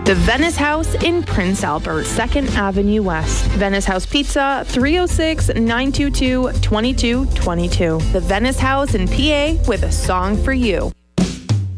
The Venice House in Prince Albert, 2nd Avenue West. Venice House Pizza, 306-922-2222. The Venice House in PA with a song for you.